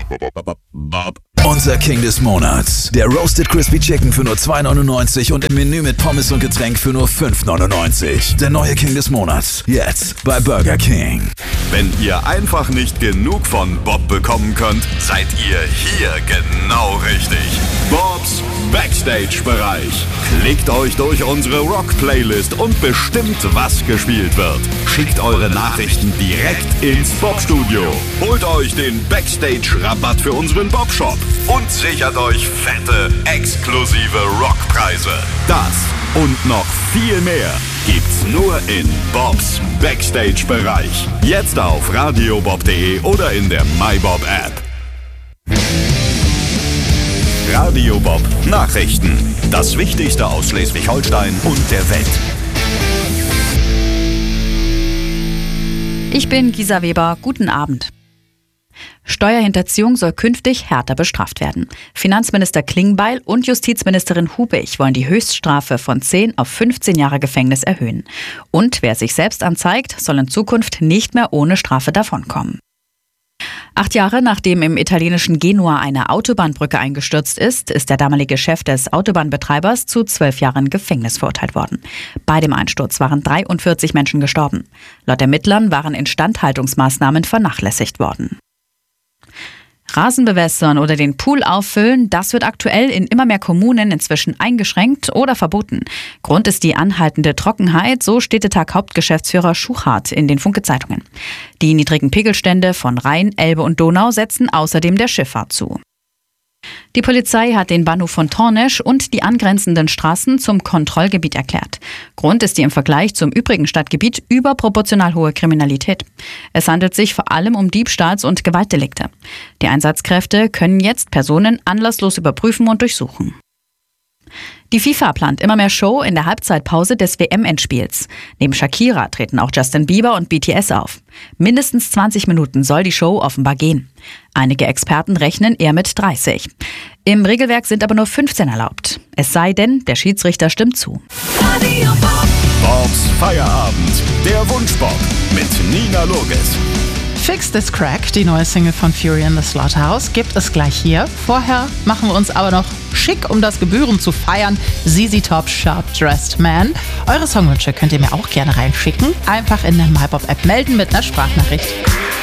Unser King des Monats. Der Roasted Crispy Chicken für nur 2,99 und im Menü mit Pommes und Getränk für nur 5,99. Der neue King des Monats. Jetzt bei Burger King. Wenn ihr einfach nicht genug von Bob bekommen könnt, seid ihr hier genau richtig. Bobs Backstage-Bereich. Klickt euch durch unsere Rock-Playlist und bestimmt, was gespielt wird. Schickt eure Nachrichten direkt ins Bob-Studio. Holt euch den Backstage-Rabatt für unseren Bob-Shop und sichert euch fette, exklusive Rockpreise. Das und noch viel mehr gibt's nur in Bobs Backstage-Bereich. Jetzt auf radiobob.de oder in der MyBob-App. Radio Bob Nachrichten. Das Wichtigste aus Schleswig-Holstein und der Welt. Ich bin Gisa Weber. Guten Abend. Steuerhinterziehung soll künftig härter bestraft werden. Finanzminister Klingbeil und Justizministerin Hubig wollen die Höchststrafe von 10 auf 15 Jahre Gefängnis erhöhen. Und wer sich selbst anzeigt, soll in Zukunft nicht mehr ohne Strafe davonkommen. 8 Jahre nachdem im italienischen Genua eine Autobahnbrücke eingestürzt ist, ist der damalige Chef des Autobahnbetreibers zu 12 Jahren Gefängnis verurteilt worden. Bei dem Einsturz waren 43 Menschen gestorben. Laut Ermittlern waren Instandhaltungsmaßnahmen vernachlässigt worden. Rasen bewässern oder den Pool auffüllen, das wird aktuell in immer mehr Kommunen inzwischen eingeschränkt oder verboten. Grund ist die anhaltende Trockenheit, so Städtetag-Hauptgeschäftsführer Schuchart in den Funke-Zeitungen. Die niedrigen Pegelstände von Rhein, Elbe und Donau setzen außerdem der Schifffahrt zu. Die Polizei hat den Bahnhof von Tornesch und die angrenzenden Straßen zum Kontrollgebiet erklärt. Grund ist die im Vergleich zum übrigen Stadtgebiet überproportional hohe Kriminalität. Es handelt sich vor allem um Diebstahls- und Gewaltdelikte. Die Einsatzkräfte können jetzt Personen anlasslos überprüfen und durchsuchen. Die FIFA plant immer mehr Show in der Halbzeitpause des WM-Endspiels. Neben Shakira treten auch Justin Bieber und BTS auf. Mindestens 20 Minuten soll die Show offenbar gehen. Einige Experten rechnen eher mit 30. Im Regelwerk sind aber nur 15 erlaubt. Es sei denn, der Schiedsrichter stimmt zu. Bobs Feierabend. Der Wunschbob mit Nina Loges. Fix This Crack, die neue Single von Fury in the Slaughterhouse, gibt es gleich hier. Vorher machen wir uns aber noch schick, um das Gebühren zu feiern. ZZ Top Sharp Dressed Man. Eure Songwünsche könnt ihr mir auch gerne reinschicken. Einfach in der MyBob-App melden mit einer Sprachnachricht.